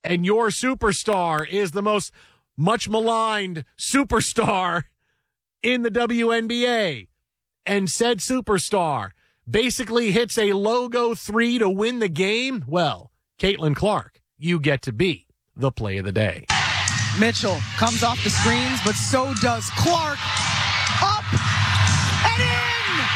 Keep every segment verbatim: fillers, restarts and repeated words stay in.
and your superstar is the most much maligned superstar in the W N B A, and said superstar basically hits a logo three to win the game, well, Caitlin Clark, you get to be the play of the day. Mitchell comes off the screens, but so does Clark. Up and in!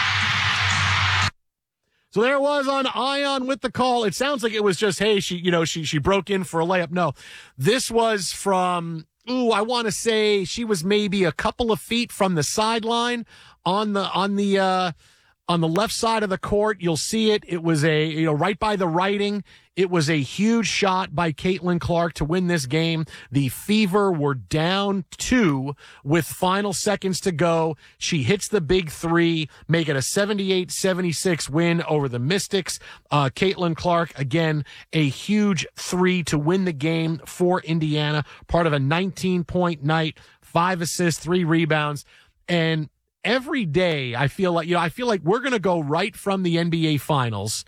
So there it was on Ion with the call. It sounds like it was just, hey, she, you know, she, she broke in for a layup. No, this was from, ooh, I want to say she was maybe a couple of feet from the sideline on the, on the, uh, on the left side of the court. You'll see it. It was a, you know, right by the writing. It was a huge shot by Caitlin Clark to win this game. The Fever were down two with final seconds to go. She hits the big three, make it a seventy-eight seventy-six win over the Mystics. Uh, Caitlin Clark, again, a huge three to win the game for Indiana. Part of a nineteen-point night, five assists, three rebounds. And every day I feel like, you know, I feel like we're going to go right from the N B A Finals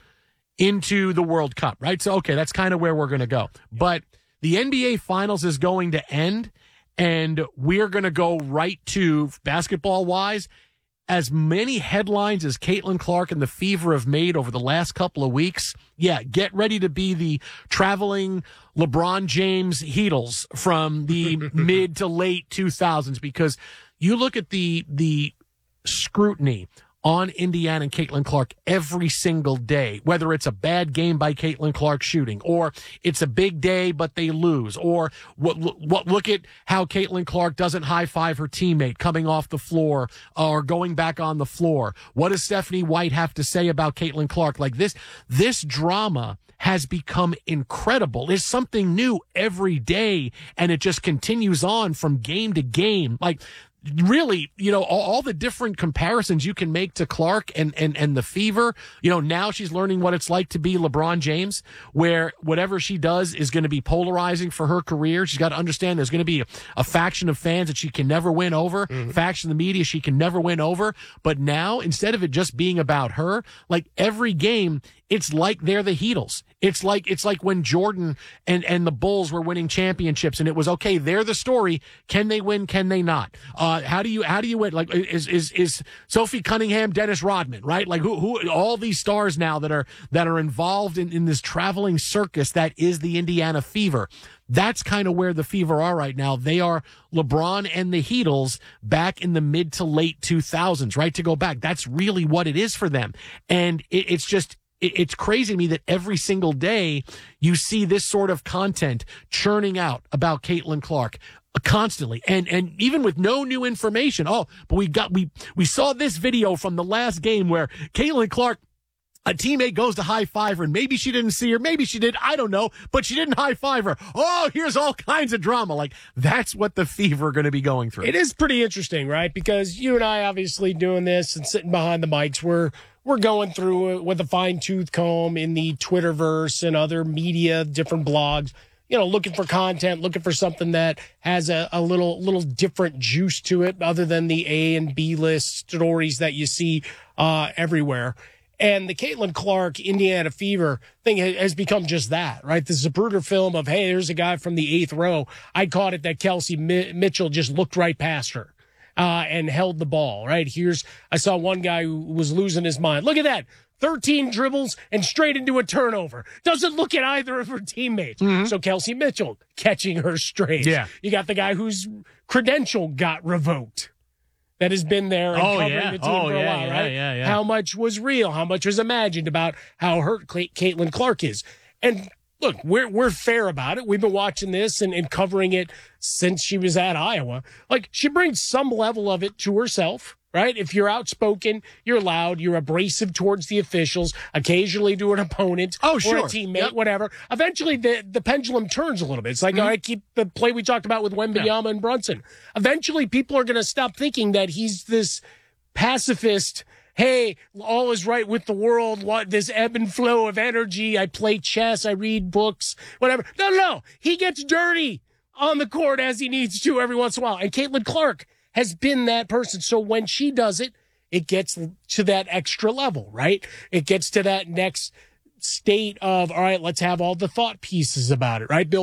into the World Cup, right? So, okay, that's kind of where we're going to go. But the N B A Finals is going to end, and we're going to go right to, basketball-wise, as many headlines as Caitlin Clark and the Fever have made over the last couple of weeks. Yeah, get ready to be the traveling LeBron James Heatles from the mid to late two thousands, because you look at the the scrutiny on Indiana and Caitlin Clark every single day, whether it's a bad game by Caitlin Clark shooting, or it's a big day but they lose, or what, what look at how Caitlin Clark doesn't high-five her teammate coming off the floor or going back on the floor. What does Stephanie White have to say about Caitlin Clark? Like this, this drama has become incredible. There's something new every day, and it just continues on from game to game. Like, really, you know, all, all the different comparisons you can make to Clark and, and, and the Fever. You know, now she's learning what it's like to be LeBron James, where whatever she does is going to be polarizing for her career. She's got to understand there's going to be a, a faction of fans that she can never win over, mm-hmm. faction of the media she can never win over. But now, instead of it just being about her, like every game, it's like they're the Heatles. It's like, it's like when Jordan and, and the Bulls were winning championships, and it was, okay, they're the story. Can they win? Can they not? Uh, how do you, how do you win? Like, is, is, is Sophie Cunningham, Dennis Rodman, right? Like who, who, all these stars now that are, that are involved in, in this traveling circus that is the Indiana Fever. That's kind of where the Fever are right now. They are LeBron and the Heatles back in the mid to late two thousands, right? To go back. That's really what it is for them. And it, it's just, it's crazy to me that every single day you see this sort of content churning out about Caitlin Clark constantly, and and even with no new information. Oh, but we got we we saw this video from the last game where Caitlin Clark, a teammate goes to high five her, and maybe she didn't see her, maybe she did, I don't know, but she didn't high five her. Oh, here's all kinds of drama. Like, that's what the Fever are going to be going through. It is pretty interesting, right? Because you and I obviously doing this and sitting behind the mics, we're we're going through it with a fine-tooth comb in the Twitterverse and other media, different blogs, you know, looking for content, looking for something that has a, a little little different juice to it other than the A and B list stories that you see uh, everywhere. And the Caitlin Clark Indiana Fever thing has become just that, right? The Zapruder film of, hey, there's a guy from the eighth row. I caught it that Kelsey Mi- Mitchell just looked right past her uh, and held the ball, right? Here's, I saw one guy who was losing his mind. Look at that. thirteen dribbles and straight into a turnover. Doesn't look at either of her teammates. Mm-hmm. So Kelsey Mitchell catching her straight. Yeah. You got the guy whose credential got revoked. That has been there and oh, covering yeah. the team oh, for a yeah, while, yeah, right? Yeah, yeah. How much was real? How much was imagined about how hurt Caitlin Clark is? And look, we're we're fair about it. We've been watching this and, and covering it since she was at Iowa. Like, she brings some level of it to herself, right? If you're outspoken, you're loud, you're abrasive towards the officials, occasionally to an opponent oh, or sure. a teammate, yep. whatever. Eventually, the, the pendulum turns a little bit. It's like, mm-hmm. all right, keep the play we talked about with Wembanyama yeah. and Brunson. Eventually, people are going to stop thinking that he's this pacifist, hey, all is right with the world, what, this ebb and flow of energy, I play chess, I read books, whatever. No, no, no. He gets dirty on the court as he needs to every once in a while. And Caitlin Clark has been that person. So when she does it, it gets to that extra level, right? It gets to that next state of, all right, let's have all the thought pieces about it, right? Bill